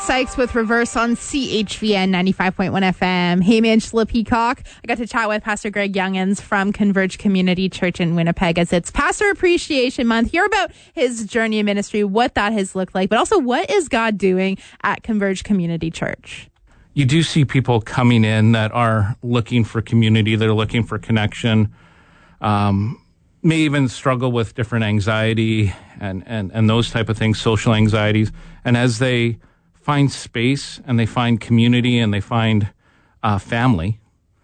Sykes with Reverse on CHVN 95.1 FM. Hey, Angela Peacock. I got to chat with Pastor Greg Youngins from Converge Community Church in Winnipeg as it's Pastor Appreciation Month. Hear about his journey in ministry, what that has looked like, but also what is God doing at Converge Community Church? You do see people coming in that are looking for community, they're looking for connection, may even struggle with different anxiety and those type of things, social anxieties. And as they find space and they find community and they find family,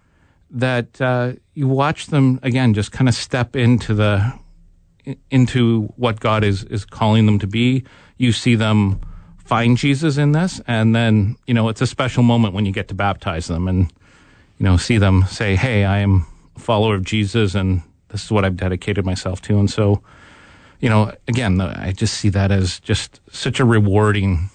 that you watch them again just kind of step into what God is calling them to be. You see them find Jesus in this, and then it's a special moment when you get to baptize them and see them say, "Hey, I am a follower of Jesus, and this is what I've dedicated myself to." And so, again, I just see that as just such a rewarding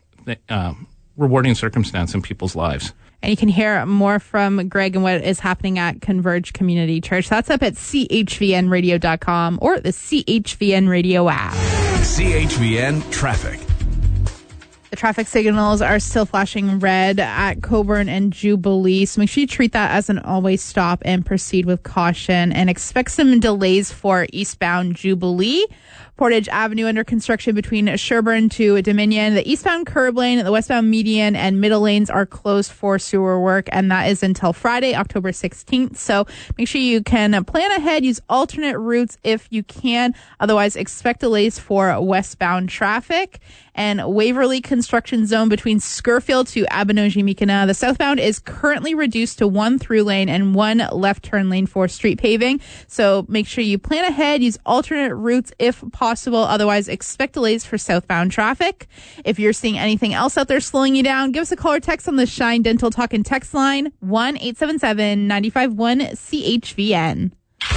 circumstance in people's lives. And you can hear more from Greg and what is happening at Converge Community Church. That's up at chvnradio.com or the CHVN Radio app. CHVN Traffic. The traffic signals are still flashing red at Coburn and Jubilee, so make sure you treat that as an always stop and proceed with caution, and expect some delays for eastbound Jubilee. Portage Avenue under construction between Sherburne to Dominion. The eastbound curb lane, the westbound median, and middle lanes are closed for sewer work, and that is until Friday, October 16th. So make sure you can plan ahead, use alternate routes if you can. Otherwise, expect delays for westbound traffic. And Waverly construction zone between Scurfield to Abinogi-Mikana. The southbound is currently reduced to one through lane and one left turn lane for street paving. So make sure you plan ahead, use alternate routes if possible. Otherwise, expect delays for southbound traffic. If you're seeing anything else out there slowing you down, give us a call or text on the Shine Dental Talk and Text line 1-877-951-CHVN.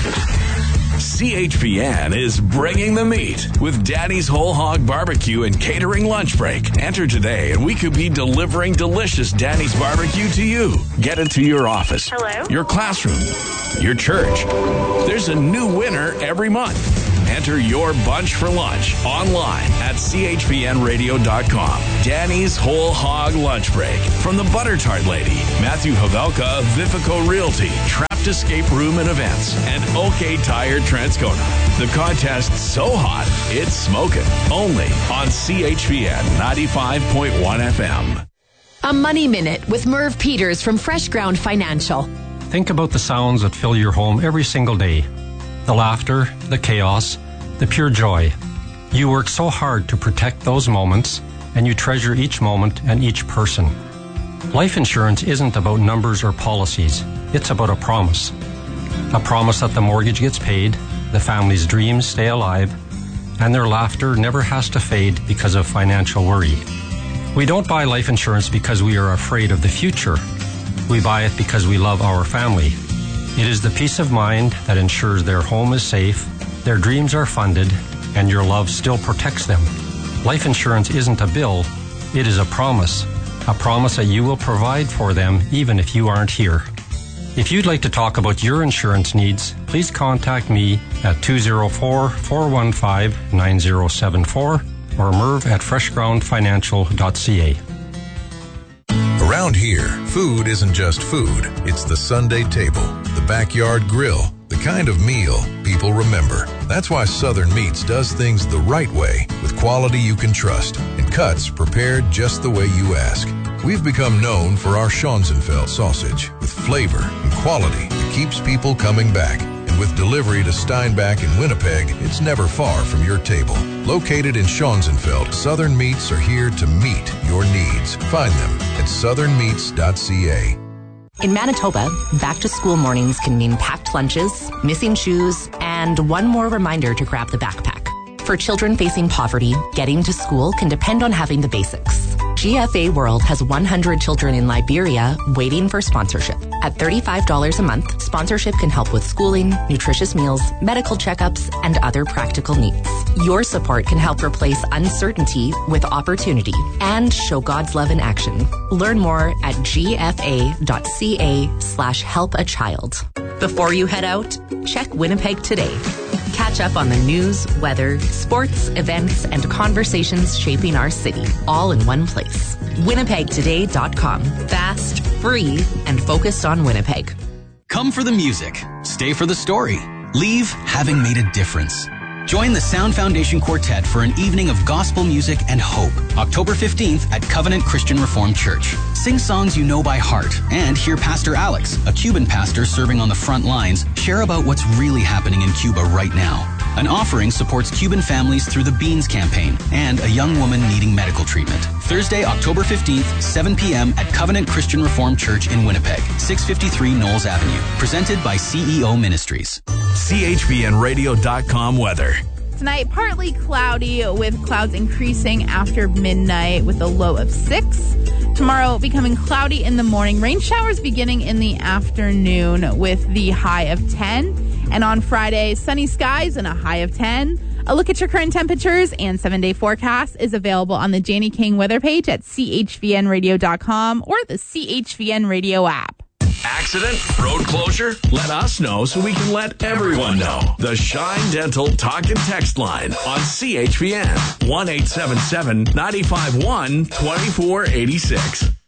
CHVN is bringing the meat with Danny's Whole Hog Barbecue and Catering Lunch Break. Enter today and we could be delivering delicious Danny's Barbecue to you. Get it to your office, hello, your classroom, your church. There's a new winner every month. Enter your bunch for lunch online at chvnradio.com. Danny's Whole Hog Lunch Break from the Butter Tart Lady, Matthew Havelka of Vifico Realty, Trapped Escape Room and Events, and OK Tire Transcona. The contest's so hot, it's smoking. Only on CHVN 95.1 FM. A Money Minute with Merv Peters from Fresh Ground Financial. Think about the sounds that fill your home every single day. The laughter, the chaos, the pure joy. You work so hard to protect those moments, and you treasure each moment and each person. Life insurance isn't about numbers or policies. It's about a promise. A promise that the mortgage gets paid, the family's dreams stay alive, and their laughter never has to fade because of financial worry. We don't buy life insurance because we are afraid of the future. We buy it because we love our family. It is the peace of mind that ensures their home is safe, their dreams are funded, and your love still protects them. Life insurance isn't a bill, it is a promise that you will provide for them even if you aren't here. If you'd like to talk about your insurance needs, please contact me at 204-415-9074 or Merv at freshgroundfinancial.ca. Around here, food isn't just food. It's the Sunday table, the backyard grill, the kind of meal people remember. That's why Southern Meats does things the right way, with quality you can trust, and cuts prepared just the way you ask. We've become known for our Schonzenfeld sausage, with flavor and quality that keeps people coming back. And with delivery to Steinbach and Winnipeg, it's never far from your table. Located in Schonzenfeld, Southern Meats are here to meet your needs. Find them at southernmeats.ca. In Manitoba, back-to-school mornings can mean packed lunches, missing shoes, and one more reminder to grab the backpack. For children facing poverty, getting to school can depend on having the basics. GFA World has 100 children in Liberia waiting for sponsorship. At $35 a month, sponsorship can help with schooling, nutritious meals, medical checkups, and other practical needs. Your support can help replace uncertainty with opportunity and show God's love in action. Learn more at gfa.ca/helpachild. Before you head out, check Winnipeg Today. Catch up on the news, weather, sports, events, and conversations shaping our city, all in one place. WinnipegToday.com. Fast, free, and focused on Winnipeg. Come for the music. Stay for the story. Leave having made a difference. Join the Sound Foundation Quartet for an evening of gospel music and hope, October 15th at Covenant Christian Reformed Church. Sing songs you know by heart and hear Pastor Alex, a Cuban pastor serving on the front lines, share about what's really happening in Cuba right now. An offering supports Cuban families through the Beans campaign and a young woman needing medical treatment. Thursday, October 15th, 7 p.m. at Covenant Christian Reformed Church in Winnipeg, 653 Knowles Avenue. Presented by CEO Ministries. CHVNradio.com weather. Tonight, partly cloudy with clouds increasing after midnight with a low of 6. Tomorrow, becoming cloudy in the morning. Rain showers beginning in the afternoon with the high of 10. And on Friday, sunny skies and a high of 10. A look at your current temperatures and 7-day forecast is available on the Janie King weather page at chvnradio.com or the CHVN Radio app. Accident? Road closure? Let us know so we can let everyone know. The Shine Dental Talk and Text line on CHVN. 1-877-951-2486.